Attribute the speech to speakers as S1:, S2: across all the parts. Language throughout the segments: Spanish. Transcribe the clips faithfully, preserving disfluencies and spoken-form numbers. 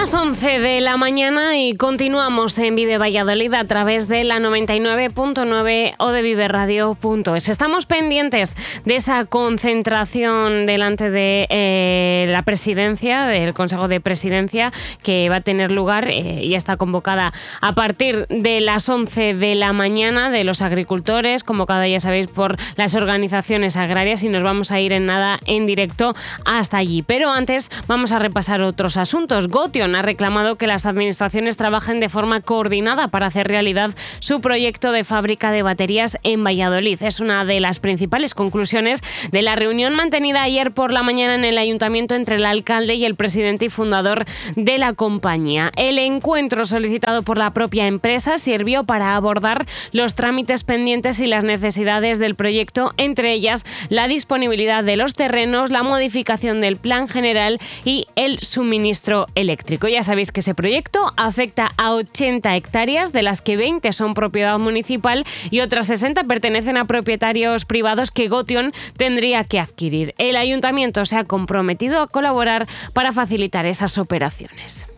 S1: las once de la mañana y continuamos en Vive Valladolid a través de la noventa y nueve punto nueve o de vive radio punto es. Estamos pendientes de esa concentración delante de eh, la presidencia, del Consejo de Presidencia, que va a tener lugar eh, y está convocada a partir de las once de la mañana, de los agricultores, convocada, ya sabéis, por las organizaciones agrarias, y nos vamos a ir en nada en directo hasta allí. Pero antes vamos a repasar otros asuntos. Gotion ha reclamado que las administraciones trabajen de forma coordinada para hacer realidad su proyecto de fábrica de baterías en Valladolid. Es una de las principales conclusiones de la reunión mantenida ayer por la mañana en el ayuntamiento entre el alcalde y el presidente y fundador de la compañía. El encuentro solicitado por la propia empresa sirvió para abordar los trámites pendientes y las necesidades del proyecto, entre ellas la disponibilidad de los terrenos, la modificación del plan general y el suministro eléctrico. Ya sabéis que ese proyecto afecta a ochenta hectáreas, de las que veinte son propiedad municipal y otras sesenta pertenecen a propietarios privados que Gotion tendría que adquirir. El ayuntamiento se ha comprometido a colaborar para facilitar esas operaciones.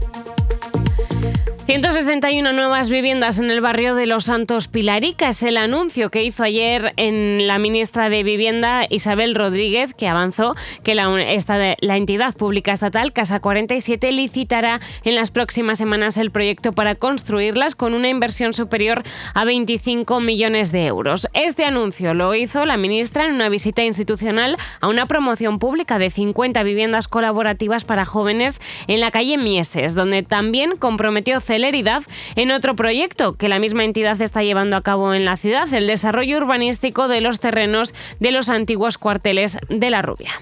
S1: ciento sesenta y una nuevas viviendas en el barrio de Los Santos Pilarica es el anuncio que hizo ayer en la ministra de Vivienda, Isabel Rodríguez, que avanzó que la, esta, la entidad pública estatal Casa cuarenta y siete licitará en las próximas semanas el proyecto para construirlas con una inversión superior a veinticinco millones de euros. Este anuncio lo hizo la ministra en una visita institucional a una promoción pública de cincuenta viviendas colaborativas para jóvenes en la calle Mieses, donde también comprometió celeridad en otro proyecto que la misma entidad está llevando a cabo en la ciudad, el desarrollo urbanístico de los terrenos de los antiguos cuarteles de La Rubia.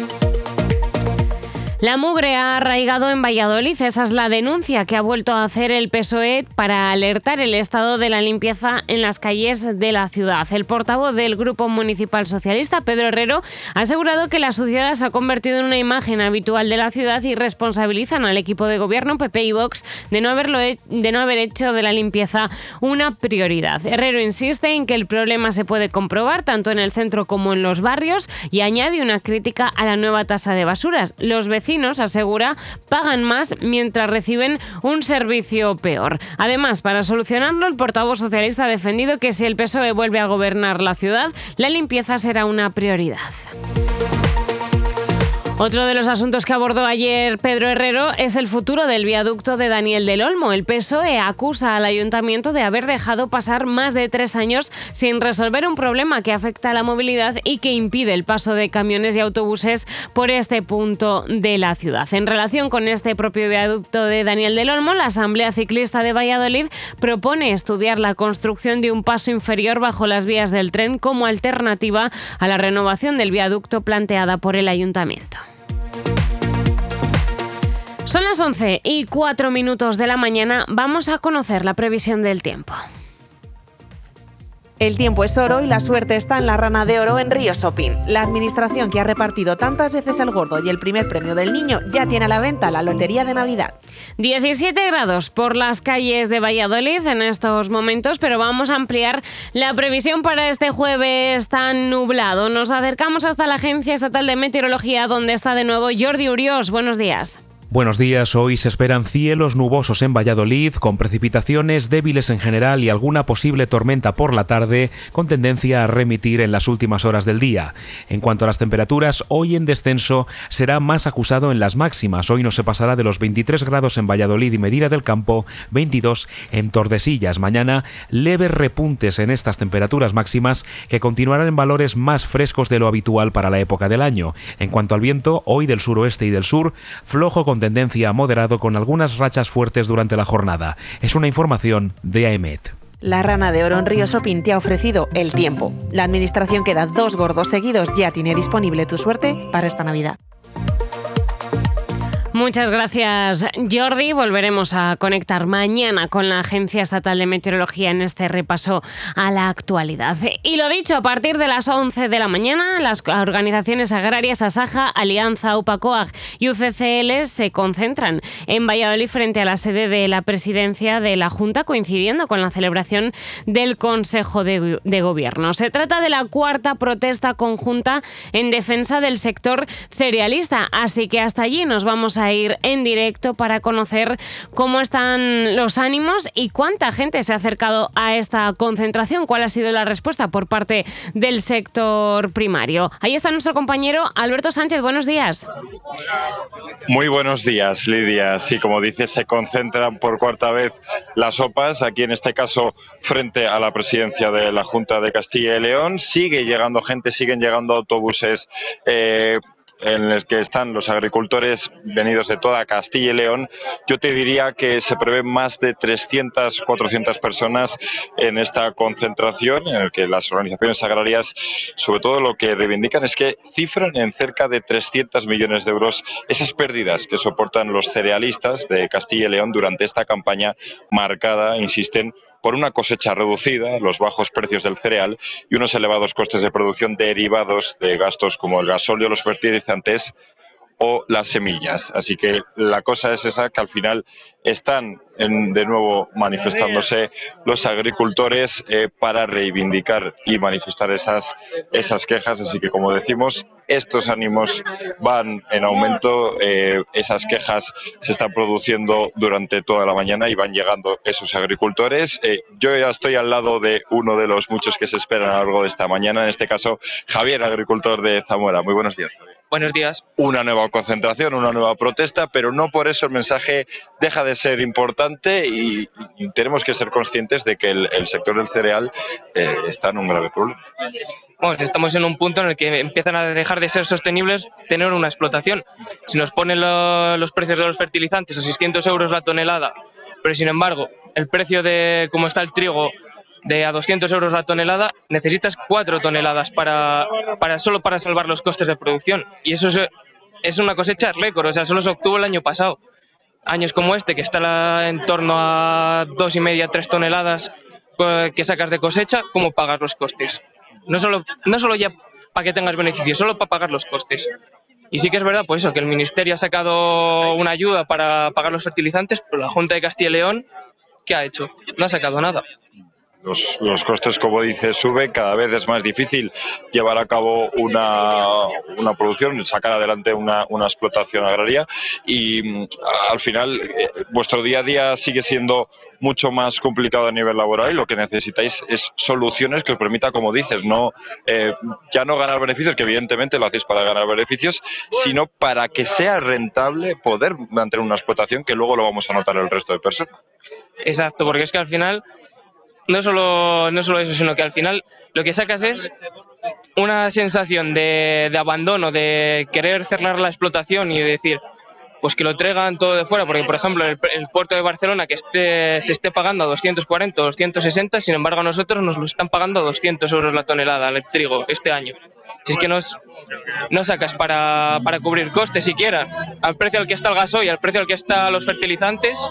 S1: La mugre ha arraigado en Valladolid. Esa es la denuncia que ha vuelto a hacer el P S O E para alertar el estado de la limpieza en las calles de la ciudad. El portavoz del Grupo Municipal Socialista, Pedro Herrero, ha asegurado que la suciedad se ha convertido en una imagen habitual de la ciudad y responsabilizan al equipo de gobierno, P P y Vox, de no haberlo he- de no haber hecho de la limpieza una prioridad. Herrero insiste en que el problema se puede comprobar tanto en el centro como en los barrios y añade una crítica a la nueva tasa de basuras. Los vecinos asegura, pagan más mientras reciben un servicio peor. Además, para solucionarlo, el portavoz socialista ha defendido que si el P S O E vuelve a gobernar la ciudad, la limpieza será una prioridad. Otro de los asuntos que abordó ayer Pedro Herrero es el futuro del viaducto de Daniel del Olmo. El P S O E acusa al ayuntamiento de haber dejado pasar más de tres años sin resolver un problema que afecta a la movilidad y que impide el paso de camiones y autobuses por este punto de la ciudad. En relación con este propio viaducto de Daniel del Olmo, la Asamblea Ciclista de Valladolid propone estudiar la construcción de un paso inferior bajo las vías del tren como alternativa a la renovación del viaducto planteada por el ayuntamiento. Son las once y cuatro minutos de la mañana. Vamos a conocer la previsión del tiempo.
S2: El tiempo es oro y la suerte está en la Rana de Oro en Río Shopping. La administración que ha repartido tantas veces el gordo y el primer premio del niño ya tiene a la venta la lotería de Navidad.
S1: diecisiete grados por las calles de Valladolid en estos momentos, pero vamos a ampliar la previsión para este jueves tan nublado. Nos acercamos hasta la Agencia Estatal de Meteorología, donde está de nuevo Jordi Uriós. Buenos días.
S3: Buenos días, hoy se esperan cielos nubosos en Valladolid, con precipitaciones débiles en general y alguna posible tormenta por la tarde, con tendencia a remitir en las últimas horas del día. En cuanto a las temperaturas, hoy en descenso será más acusado en las máximas. Hoy no se pasará de los veintitrés grados en Valladolid y Medina del Campo, veintidós en Tordesillas. Mañana, leves repuntes en estas temperaturas máximas que continuarán en valores más frescos de lo habitual para la época del año. En cuanto al viento, hoy del suroeste y del sur, flojo con tendencia a moderado con algunas rachas fuertes durante la jornada. Es una información de AEMET.
S2: La Rana de Oro en Río Shopping te ha ofrecido el tiempo. La administración que da dos gordos seguidos ya tiene disponible tu suerte para esta Navidad.
S1: Muchas gracias, Jordi. Volveremos a conectar mañana con la Agencia Estatal de Meteorología en este repaso a la actualidad. Y lo dicho, a partir de las once de la mañana, las organizaciones agrarias Asaja, Alianza, UPACOAG y U C C L se concentran en Valladolid frente a la sede de la presidencia de la Junta, coincidiendo con la celebración del Consejo de, de Gobierno. Se trata de la cuarta protesta conjunta en defensa del sector cerealista, así que hasta allí nos vamos a a ir en directo para conocer cómo están los ánimos y cuánta gente se ha acercado a esta concentración, cuál ha sido la respuesta por parte del sector primario. Ahí está nuestro compañero Alberto Sánchez. Buenos días.
S4: Muy buenos días, Lidia. Sí, como dices, se concentran por cuarta vez las OPAs, aquí en este caso frente a la presidencia de la Junta de Castilla y León. Sigue llegando gente, siguen llegando autobuses eh, en los que están los agricultores venidos de toda Castilla y León. Yo te diría que se prevén más de trescientas, cuatrocientas personas en esta concentración, en el que las organizaciones agrarias, sobre todo lo que reivindican es que cifran en cerca de trescientos millones de euros esas pérdidas que soportan los cerealistas de Castilla y León durante esta campaña marcada, insisten, por una cosecha reducida, los bajos precios del cereal y unos elevados costes de producción derivados de gastos como el gasóleo, los fertilizantes o las semillas. Así que la cosa es esa, que al final están en, de nuevo manifestándose los agricultores eh, para reivindicar y manifestar esas, esas quejas. Así que, como decimos, estos ánimos van en aumento, eh, esas quejas se están produciendo durante toda la mañana y van llegando esos agricultores. Eh, yo ya estoy al lado de uno de los muchos que se esperan a lo largo de esta mañana, en este caso Javier, agricultor de Zamora. Muy buenos días, Javier.
S5: Buenos días.
S4: Una nueva concentración, una nueva protesta, pero no por eso el mensaje deja de ser importante y, y tenemos que ser conscientes de que el, el sector del cereal eh, está en un grave problema.
S5: Bueno, estamos en un punto en el que empiezan a dejar de ser sostenibles tener una explotación. Si nos ponen lo, los precios de los fertilizantes a seiscientos euros la tonelada, pero sin embargo el precio de cómo está el trigo de a doscientos euros la tonelada, necesitas cuatro toneladas para, para solo para salvar los costes de producción. Y eso es, es una cosecha récord, o sea, solo se obtuvo el año pasado. Años como este, que está la, en torno a dos y media, tres toneladas eh, que sacas de cosecha, ¿cómo pagas los costes? No solo, no solo ya para que tengas beneficios, solo para pagar los costes. Y sí que es verdad, pues eso, que el Ministerio ha sacado una ayuda para pagar los fertilizantes, pero la Junta de Castilla y León, ¿qué ha hecho? No ha sacado nada.
S4: Los, los costes, como dice, suben, cada vez es más difícil llevar a cabo una, una producción, sacar adelante una, una explotación agraria y al final eh, vuestro día a día sigue siendo mucho más complicado a nivel laboral y lo que necesitáis es soluciones que os permita, como dices, no eh, ya no ganar beneficios, que evidentemente lo hacéis para ganar beneficios, sino para que sea rentable poder mantener una explotación que luego lo vamos a notar el resto de personas.
S5: Exacto, porque es que al final No solo, no solo eso, sino que al final lo que sacas es una sensación de, de abandono, de querer cerrar la explotación y de decir, pues que lo traigan todo de fuera, porque por ejemplo el, el puerto de Barcelona que esté, se esté pagando a doscientos cuarenta o doscientos sesenta, sin embargo a nosotros nos lo están pagando a doscientos euros la tonelada el trigo este año. Si es que nos, no sacas para, para cubrir costes siquiera, al precio al que está el gasoil, al precio al que están los fertilizantes,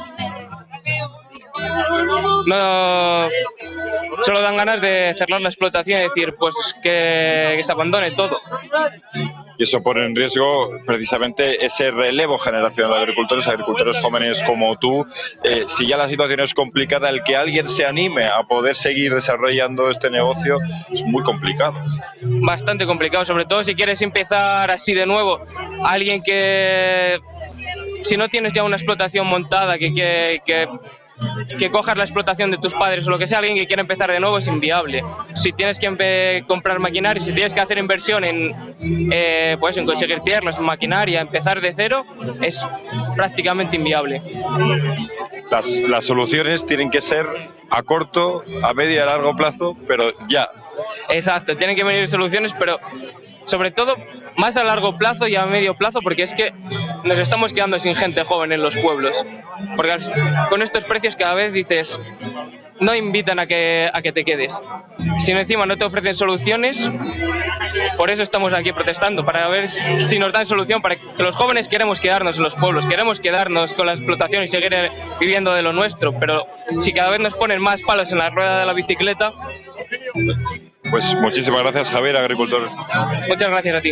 S5: no, solo dan ganas de cerrar la explotación y decir pues que, que se abandone todo.
S4: Y eso pone en riesgo precisamente ese relevo generacional de agricultores, agricultores jóvenes como tú. Eh, si ya la situación es complicada, el que alguien se anime a poder seguir desarrollando este negocio es muy complicado.
S5: Bastante complicado, sobre todo si quieres empezar así de nuevo. Alguien que, si no tienes ya una explotación montada, que, que, que que cojas la explotación de tus padres o lo que sea, alguien que quiera empezar de nuevo es inviable. Si tienes que comprar maquinaria, si tienes que hacer inversión en, eh, pues en conseguir tierras, en maquinaria, empezar de cero, es prácticamente inviable.
S4: Las, las soluciones tienen que ser a corto, a medio y a largo plazo, pero ya.
S5: Exacto, tienen que venir soluciones, pero sobre todo más a largo plazo y a medio plazo, porque es que nos estamos quedando sin gente joven en los pueblos. Porque con estos precios cada vez dices, no invitan a que, a que te quedes. Si encima no te ofrecen soluciones, por eso estamos aquí protestando, para ver si nos dan solución, para que los jóvenes queremos quedarnos en los pueblos, queremos quedarnos con la explotación y seguir viviendo de lo nuestro, pero si cada vez nos ponen más palos en la rueda de la bicicleta...
S4: Pues muchísimas gracias, Javier, agricultor.
S5: Muchas gracias a ti.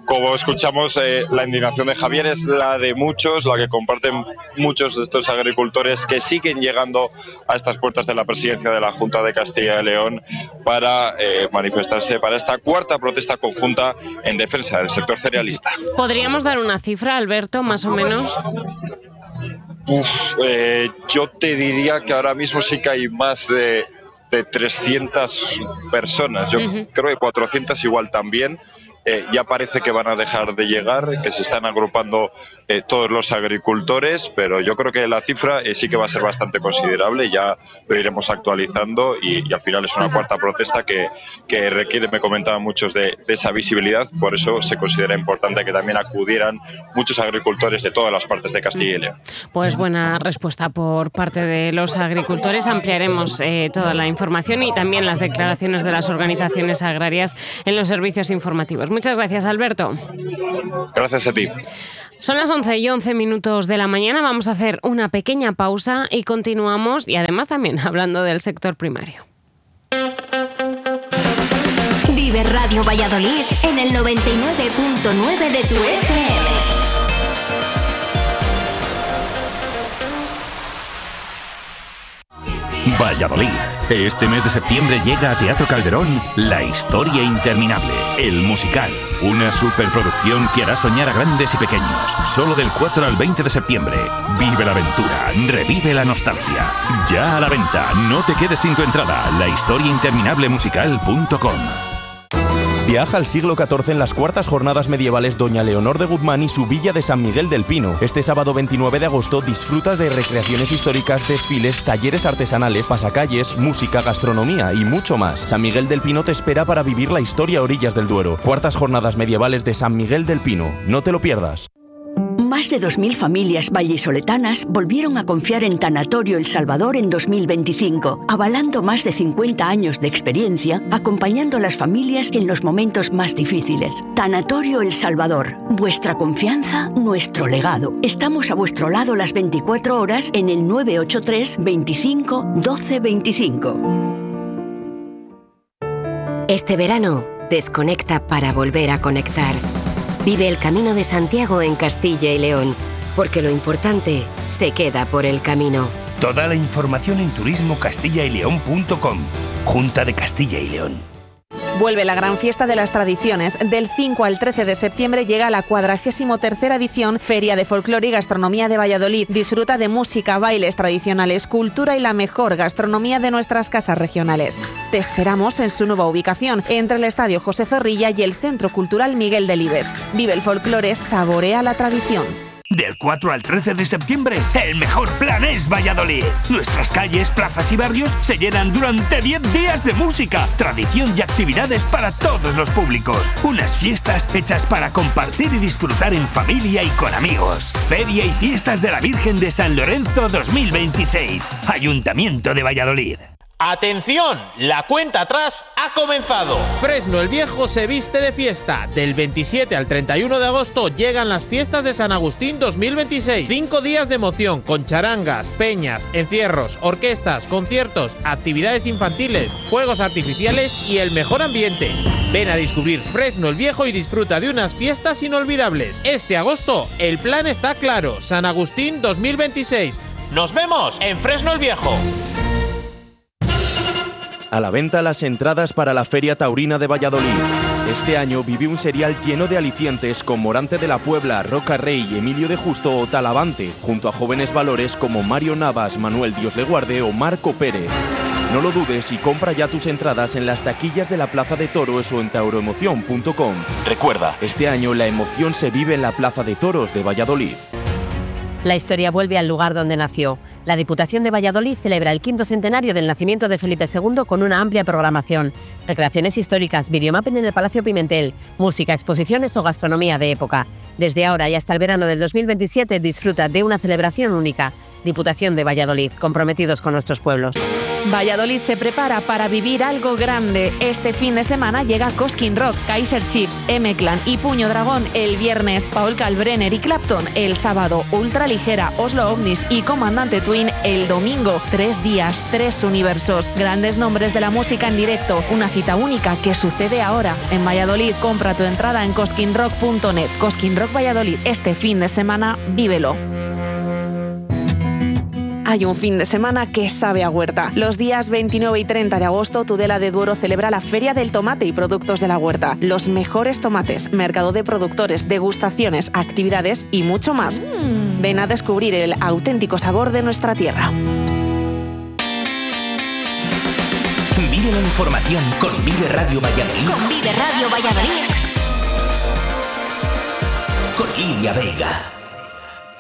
S4: como escuchamos, eh, la indignación de Javier es la de muchos, la que comparten muchos de estos agricultores que siguen llegando a estas puertas de la presidencia de la Junta de Castilla y León para eh, manifestarse para esta cuarta protesta conjunta en defensa del sector cerealista.
S1: ¿Podríamos dar una cifra, Alberto, más o menos?
S4: Uf, eh, yo te diría que ahora mismo sí que hay más de, de trescientas personas. Yo uh-huh. creo que cuatrocientas igual también. Eh, ya parece que van a dejar de llegar, que se están agrupando eh, todos los agricultores, pero yo creo que la cifra eh, sí que va a ser bastante considerable, ya lo iremos actualizando y, y al final es una cuarta protesta que, que requiere, me comentaban muchos, de, de esa visibilidad, por eso se considera importante que también acudieran muchos agricultores de todas las partes de Castilla y León.
S1: Pues buena respuesta por parte de los agricultores, ampliaremos eh, toda la información y también las declaraciones de las organizaciones agrarias en los servicios informativos. Muchas gracias, Alberto.
S4: Gracias a ti.
S1: Son las once y once minutos de la mañana. Vamos a hacer una pequeña pausa y continuamos, y además también hablando del sector primario.
S6: Vive Radio Valladolid en el noventa y nueve punto nueve de tu F M.
S7: Valladolid. Este mes de septiembre llega a Teatro Calderón La Historia Interminable, el musical. Una superproducción que hará soñar a grandes y pequeños. Solo del cuatro al veinte de septiembre. Vive la aventura, revive la nostalgia. Ya a la venta, no te quedes sin tu entrada. la historia interminable musical punto com.
S8: Viaja al siglo catorce en las cuartas jornadas medievales Doña Leonor de Guzmán y su villa de San Miguel del Pino. Este sábado veintinueve de agosto disfrutas de recreaciones históricas, desfiles, talleres artesanales, pasacalles, música, gastronomía y mucho más. San Miguel del Pino te espera para vivir la historia a orillas del Duero. Cuartas jornadas medievales de San Miguel del Pino. No te lo pierdas.
S9: Más de dos mil familias vallisoletanas volvieron a confiar en Tanatorio El Salvador en dos mil veinticinco, avalando más de cincuenta años de experiencia, acompañando a las familias en los momentos más difíciles. Tanatorio El Salvador, vuestra confianza, nuestro legado. Estamos a vuestro lado las veinticuatro horas en el nueve ocho tres, veinticinco, doce veinticinco.
S10: Este verano, desconecta para volver a conectar. Vive el Camino de Santiago en Castilla y León, porque lo importante se queda por el camino.
S11: Toda la información en turismo castilla y león punto com. Junta de Castilla y León.
S2: Vuelve la gran fiesta de las tradiciones. Del cinco al trece de septiembre llega la cuadragésimo tercera edición Feria de Folclore y Gastronomía de Valladolid. Disfruta de música, bailes tradicionales, cultura y la mejor gastronomía de nuestras casas regionales. Te esperamos en su nueva ubicación, entre el Estadio José Zorrilla y el Centro Cultural Miguel Delibes. Vive el folclore, saborea la tradición.
S11: Del cuatro al trece de septiembre, el mejor plan es Valladolid. Nuestras calles, plazas y barrios se llenan durante diez días de música, tradición y actividades para todos los públicos. Unas fiestas hechas para compartir y disfrutar en familia y con amigos. Feria y Fiestas de la Virgen de San Lorenzo dos mil veintiséis. Ayuntamiento de Valladolid.
S12: ¡Atención! La cuenta atrás ha comenzado. Fresno el Viejo se viste de fiesta. Del veintisiete al treinta y uno de agosto llegan las fiestas de San Agustín dos mil veintiséis. Cinco días de emoción con charangas, peñas, encierros, orquestas, conciertos, actividades infantiles, fuegos artificiales y el mejor ambiente. Ven a descubrir Fresno el Viejo y disfruta de unas fiestas inolvidables. Este agosto el plan está claro. San Agustín dos mil veintiséis. ¡Nos vemos en Fresno el Viejo!
S8: A la venta las entradas para la Feria Taurina de Valladolid. Este año vive un serial lleno de alicientes con Morante de la Puebla, Roca Rey, Emilio de Justo o Talavante, junto a jóvenes valores como Mario Navas, Manuel Dios le guarde o Marco Pérez. No lo dudes y compra ya tus entradas en las taquillas de la Plaza de Toros o en tauroemoción punto com. Recuerda, este año la emoción se vive en la Plaza de Toros de Valladolid.
S13: La historia vuelve al lugar donde nació. La Diputación de Valladolid celebra el quinto centenario del nacimiento de Felipe segundo con una amplia programación. Recreaciones históricas, videomapping en el Palacio Pimentel, música, exposiciones o gastronomía de época. Desde ahora y hasta el verano del dos mil veintisiete disfruta de una celebración única. Diputación de Valladolid, comprometidos con nuestros pueblos.
S2: Valladolid se prepara para vivir algo grande. Este fin de semana llega Cosquín Rock, Kaiser Chiefs, M-Clan y Puño Dragón el viernes, Paul Kalbrenner y Clapton el sábado, Ultraligera, Oslo Ovnis y Comandante Twin el domingo. Tres días, tres universos, grandes nombres de la música en directo, una cita única que sucede ahora en Valladolid. Compra tu entrada en cosquín rock punto net. Cosquín Rock Valladolid, este fin de semana, vívelo. Hay un fin de semana que sabe a huerta. Los días veintinueve y treinta de agosto, Tudela de Duero celebra la Feria del Tomate y Productos de la Huerta. Los mejores tomates, mercado de productores, degustaciones, actividades y mucho más. Mm. Ven a descubrir el auténtico sabor de nuestra tierra.
S14: Vive la información con Vive Radio Valladolid.
S6: Con Vive Radio Valladolid.
S14: Con Lidia Vega.